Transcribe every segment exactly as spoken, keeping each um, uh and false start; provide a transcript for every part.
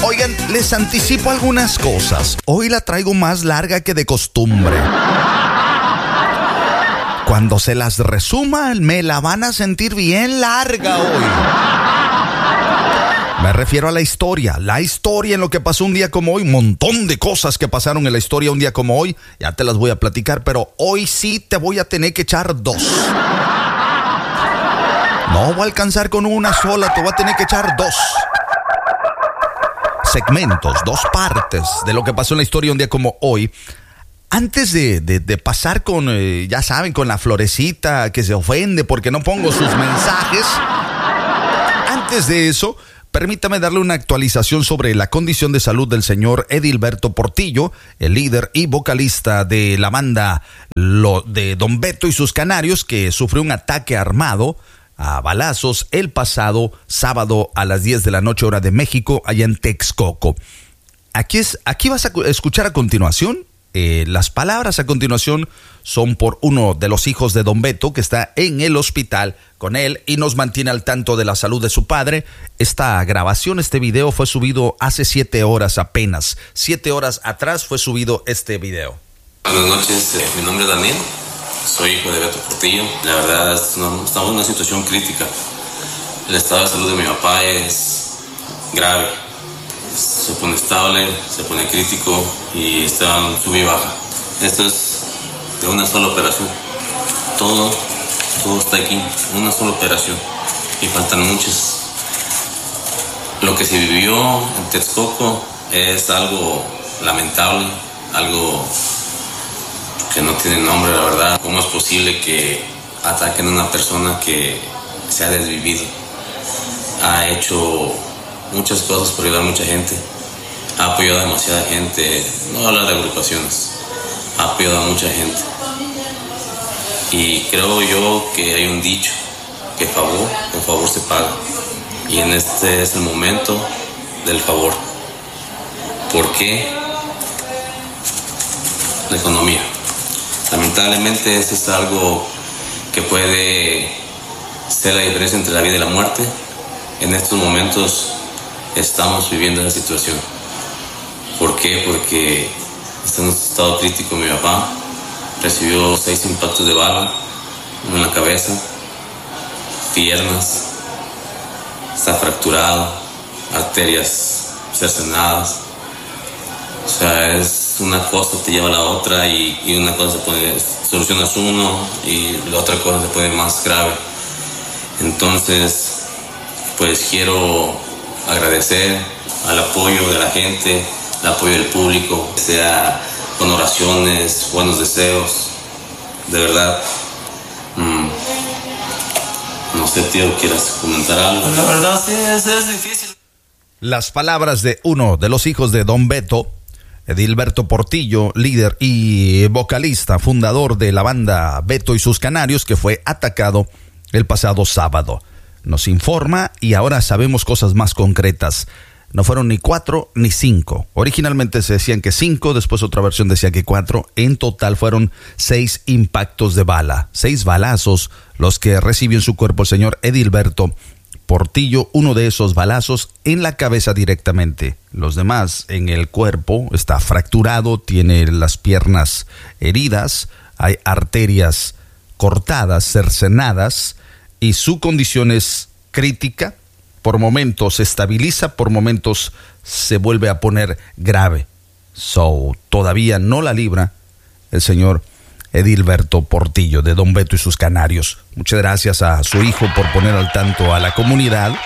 Oigan, les anticipo algunas cosas. Hoy la traigo más larga que de costumbre. Cuando se las resuma, me la van a sentir bien larga hoy. Me refiero a la historia, la historia en lo que pasó un día como hoy, un montón de cosas que pasaron en la historia un día como hoy, ya te las voy a platicar, pero hoy sí te voy a tener que echar dos. No voy a alcanzar con una sola, te voy a tener que echar dos segmentos, dos partes de lo que pasó en la historia un día como hoy. Antes de, de, de pasar con, eh, ya saben, con la florecita que se ofende porque no pongo sus mensajes, antes de eso, permítame darle una actualización sobre la condición de salud del señor Edilberto Portillo, el líder y vocalista de la banda lo, de Don Beto y sus Canarios, que sufrió un ataque armado a balazos el pasado sábado a las diez de la noche hora de México, allá en Texcoco. Aquí, es, aquí vas a escuchar a continuación, eh, las palabras a continuación son por uno de los hijos de Don Beto, que está en el hospital con él y nos mantiene al tanto de la salud de su padre. Esta grabación, este video fue subido hace siete horas apenas. Siete horas atrás fue subido este video. Buenas noches, eh, mi nombre es Daniel, soy hijo de Beto Portillo. La verdad, no, estamos en una situación crítica. El estado de salud de mi papá es grave. Se pone estable, se pone crítico y está en sub y baja. Esto es de una sola operación. Todo, todo está aquí, una sola operación. Y faltan muchas. Lo que se vivió en Texcoco es algo lamentable, algo que no tiene nombre, la verdad. ¿Cómo es posible que ataquen a una persona que se ha desvivido? Ha hecho muchas cosas por ayudar a mucha gente. Ha apoyado a demasiada gente. No hablar de agrupaciones. Ha apoyado a mucha gente. Y creo yo que hay un dicho que favor con favor se paga. Y en este es el momento del favor. ¿Por qué? La economía. Lamentablemente esto es algo que puede ser la diferencia entre la vida y la muerte. En estos momentos estamos viviendo esa situación. ¿Por qué? Porque está en un estado crítico mi papá. Recibió seis impactos de bala, uno en la cabeza, piernas, está fracturado, arterias cercenadas. O sea, es una cosa te lleva a la otra y, y una cosa se pone, solucionas uno y la otra cosa se pone más grave. Entonces, pues quiero agradecer al apoyo de la gente, el apoyo del público, sea con oraciones, buenos deseos, de verdad. Mm. No sé, tío, ¿quieras comentar algo? La verdad sí, es, es difícil. Las palabras de uno de los hijos de Don Beto, Edilberto Portillo, líder y vocalista, fundador de la banda Beto y sus Canarios, que fue atacado el pasado sábado. Nos informa y ahora sabemos cosas más concretas. No fueron ni cuatro ni cinco. Originalmente se decían que cinco, después otra versión decía que cuatro. En total fueron seis impactos de bala, seis balazos los que recibió en su cuerpo el señor Edilberto Portillo. Uno de esos balazos en la cabeza directamente. Los demás en el cuerpo, está fracturado, tiene las piernas heridas, hay arterias cortadas, cercenadas y su condición es crítica. Por momentos se estabiliza, por momentos se vuelve a poner grave. So, todavía no la libra el señor Edilberto Portillo de Don Beto y sus Canarios. Muchas gracias a su hijo por poner al tanto a la comunidad.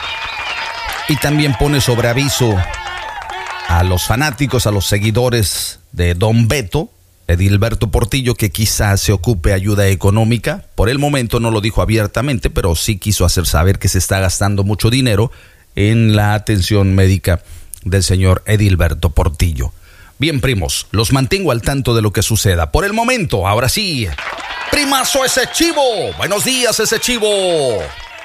Y también pone sobre aviso a los fanáticos, a los seguidores de Don Beto, Edilberto Portillo, que quizás se ocupe ayuda económica. Por el momento no lo dijo abiertamente, pero sí quiso hacer saber que se está gastando mucho dinero en la atención médica del señor Edilberto Portillo. Bien, primos, los mantengo al tanto de lo que suceda. Por el momento, ahora sí, primazo ese chivo. Buenos días, ese chivo.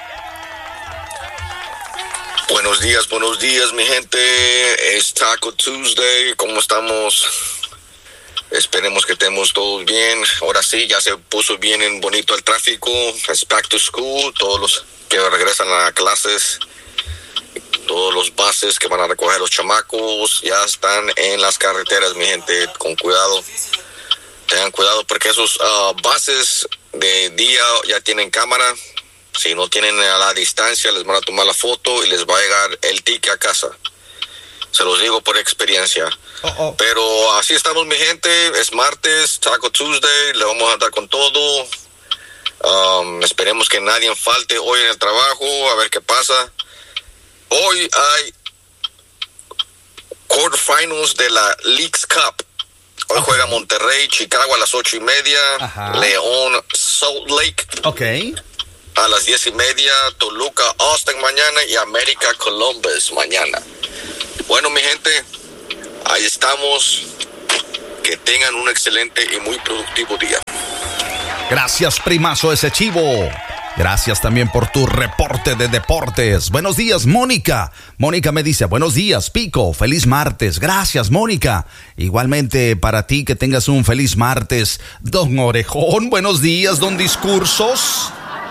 Buenos días, buenos días, mi gente. Es Taco Tuesday. ¿Cómo estamos? Esperemos que estemos todos bien. Ahora sí, ya se puso bien en bonito el tráfico. Es back to school. Todos los que regresan a clases Todos los buses que van a recoger los chamacos ya están en las carreteras, mi gente, con cuidado. Tengan cuidado porque esos uh, buses de día ya tienen cámara. Si no tienen a la distancia, les van a tomar la foto y les va a llegar el ticket a casa. Se los digo por experiencia. Oh, oh. Pero así estamos, mi gente. Es martes, Taco Tuesday. Le vamos a dar con todo. Um, esperemos que nadie falte hoy en el trabajo. A ver qué pasa. Hoy hay quarterfinals de la Leagues Cup. Hoy okay. juega Monterrey, Chicago a las ocho y media. Ajá. León, Salt Lake. Ok. A las diez y media. Toluca, Austin mañana. Y América, Columbus mañana. Bueno, mi gente, ahí estamos. Que tengan un excelente y muy productivo día. Gracias, primazo ese chivo. Gracias también por tu reporte de deportes. Buenos días, Mónica. Mónica me dice, buenos días, Pico. Feliz martes. Gracias, Mónica. Igualmente para ti, que tengas un feliz martes. Don Orejón, buenos días, don Discursos.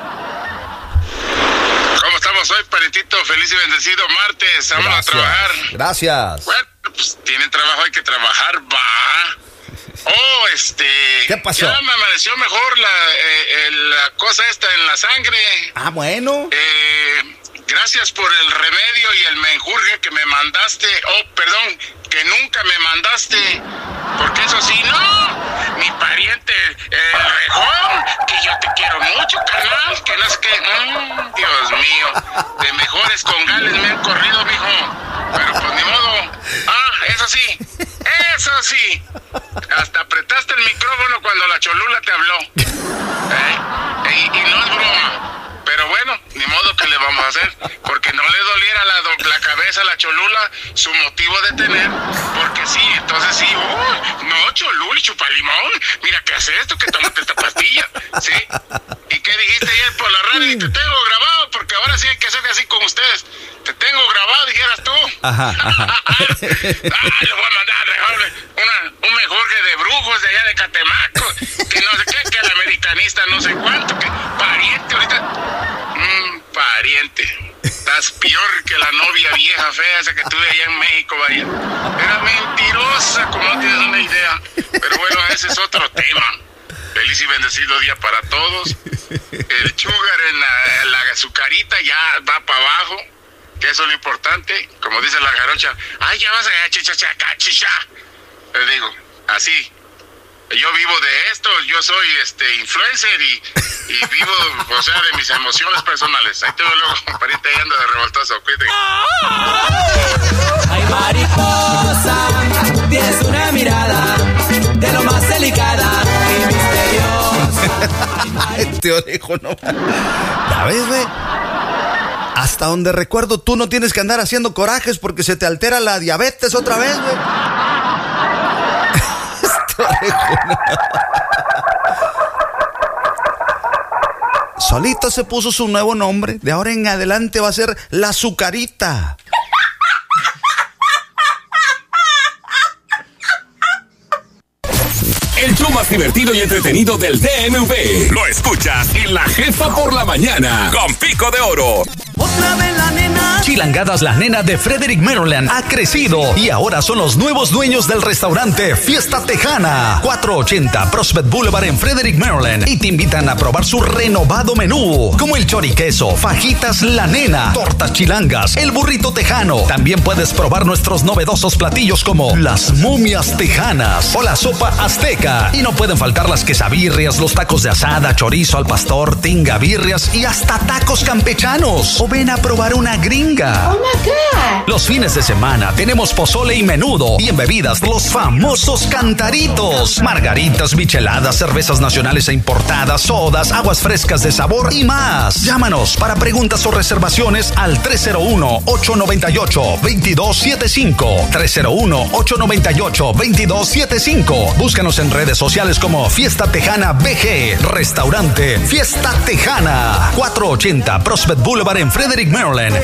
¿Cómo estamos hoy, parientito? Feliz y bendecido martes. Vamos Gracias. a trabajar. Gracias. Bueno, pues tienen trabajo, hay que trabajar, va. Oh, este... ¿Qué pasó? Ya me amaneció mejor la, eh, la cosa esta en la sangre. Ah, bueno. Eh, gracias por el remedio y el menjurje que me mandaste. Oh, perdón, que nunca me mandaste. Porque eso sí, no. Mi pariente, el Rejón, que yo te quiero mucho, carnal. Que no sé qué. Mm, Dios mío. De mejores congales me han corrido, mijo. Pero pues ni modo. Ah, eso sí. Eso sí. Hasta apretaste el micrófono cuando la Cholula te habló. ¿Eh? Y, y no es broma. Pero bueno, ni modo que le vamos a hacer. Porque no le doliera la, do, la cabeza a la Cholula su motivo de tener. Porque sí, entonces sí. Uh, no, Cholula y chupalimón. Mira, ¿qué hace esto? Que tómate esta pastilla. ¿Sí? ¿Y qué dijiste ayer por la radio? Y te tengo grabado. Porque ahora sí hay que hacer así con ustedes. Te tengo grabado, dijeras tú. Ajá, ajá. Ah, le voy a mandar una, un mejorje de brujos de allá de Catemaco. Que no sé qué, que el americanista no sé cuánto. Que pariente ahorita. Mmm, pariente. Estás peor que la novia vieja fea esa que tuve allá en México, vaya. Era mentirosa, como no tienes una idea. Pero bueno, ese es otro tema. Feliz y bendecido día para todos. El sugar en la, la azucarita ya va para abajo. Que eso es lo importante, como dice la jarocha, ay, ya vas a chicha, chicha, les digo, así, yo vivo de esto, yo soy este influencer y, y vivo, o sea, de mis emociones personales. Ahí tengo luego, pariente, ahí ando de revoltoso, cuídate. Ay, mariposa, tienes una mirada de lo más delicada y misteriosa. Este orejo no. ¿Ya ves, güey? Hasta donde recuerdo, tú no tienes que andar haciendo corajes porque se te altera la diabetes otra vez, güey. Solito se puso su nuevo nombre. De ahora en adelante va a ser la Azucarita. El show más divertido y entretenido del D M V. Lo escuchas en La Jefa por la Mañana con Pico de Oro. Otra vez la nena. Chilangadas, la nena de Frederick, Maryland, ha crecido y ahora son los nuevos dueños del restaurante Fiesta Tejana, cuatrocientos ochenta Prospect Boulevard en Frederick, Maryland, y te invitan a probar su renovado menú, como el choriqueso, fajitas la nena, tortas chilangas, el burrito tejano. También puedes probar nuestros novedosos platillos como las momias tejanas o la sopa azteca. Y no pueden faltar las quesabirrias, los tacos de asada, chorizo al pastor, tingabirrias y hasta tacos campechanos. O ven a probar una gringa. Oh my God. Los fines de semana tenemos pozole y menudo, y en bebidas los famosos cantaritos, margaritas, micheladas, cervezas nacionales e importadas, sodas, aguas frescas de sabor y más. Llámanos para preguntas o reservaciones al tres cero uno, ocho nueve ocho, dos dos siete cinco, tres cero uno, ocho nueve ocho, dos dos siete cinco. Búscanos en redes sociales como Fiesta Tejana B G, Restaurante Fiesta Tejana, cuatrocientos ochenta Prospect Boulevard en Frederick, Maryland.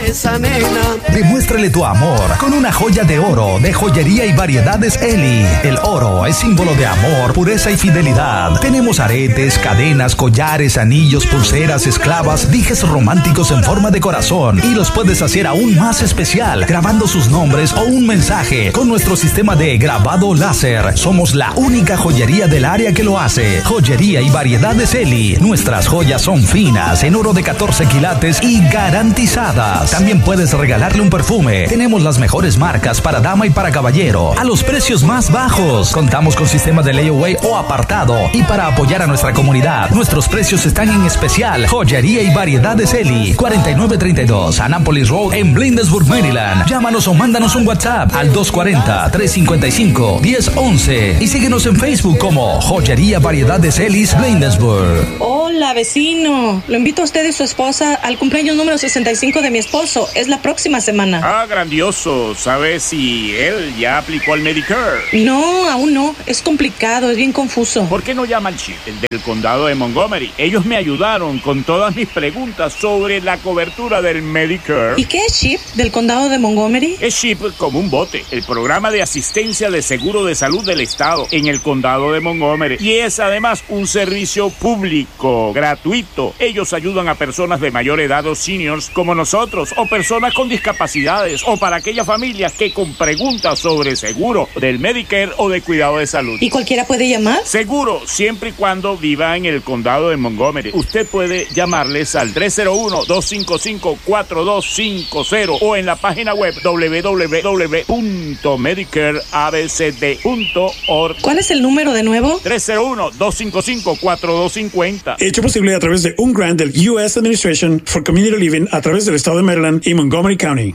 nena. Demuéstrale tu amor con una joya de oro de Joyería y Variedades Eli. El oro es símbolo de amor, pureza y fidelidad. Tenemos aretes, cadenas, collares, anillos, pulseras, esclavas, dijes románticos en forma de corazón y los puedes hacer aún más especial grabando sus nombres o un mensaje con nuestro sistema de grabado láser. Somos la única joyería del área que lo hace. Joyería y Variedades Eli. Nuestras joyas son finas, en oro de catorce quilates y garantizadas. También puedes regalarle un perfume. Tenemos las mejores marcas para dama y para caballero a los precios más bajos. Contamos con sistema de layaway o apartado. Y para apoyar a nuestra comunidad, nuestros precios están en especial. Joyería y Variedades Eli, cuarenta y nueve treinta y dos Annapolis Road en Bladensburg, Maryland. Llámanos o mándanos un WhatsApp al dos cuatro cero, tres cinco cinco, uno cero uno uno y síguenos en Facebook como Joyería Variedades Eli Bladensburg. Hola, vecino. Lo invito a usted y su esposa al cumpleaños número sesenta y cinco de mi esposo. Es la próxima semana. Ah, grandioso. ¿Sabes si él ya aplicó al Medicare? No, aún no. Es complicado, es bien confuso. ¿Por qué no llama al C H I P, el del condado de Montgomery? Ellos me ayudaron con todas mis preguntas sobre la cobertura del Medicare. ¿Y qué es C H I P del condado de Montgomery? Es C H I P como un bote, el programa de asistencia de seguro de salud del estado en el condado de Montgomery. Y es además un servicio público, gratuito. Ellos ayudan a personas de mayor edad o seniors como nosotros, o personas con discapacidades, o para aquellas familias que con preguntas sobre seguro del Medicare o de cuidado de salud. ¿Y cualquiera puede llamar? Seguro, siempre y cuando viva en el condado de Montgomery. Usted puede llamarles al tres cero uno, dos cinco cinco, cuatro dos cinco cero o en la página web doble u doble u doble u punto medicare a b c d punto org. ¿Cuál es el número de nuevo? tres cero uno, dos cinco cinco, cuatro dos cinco cero. Hecho posible a través de un grant del U S Administration for Community Living a través del estado de Maryland y Montgomery County.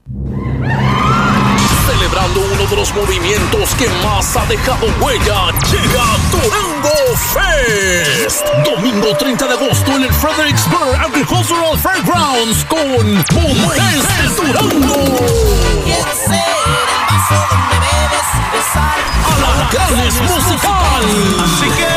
Celebrando uno de los movimientos que más ha dejado huella, llega Durango Fest. Domingo treinta de agosto en el Fredericksburg Agricultural Fairgrounds con Montes de Durango. Alacranes Musical. Así que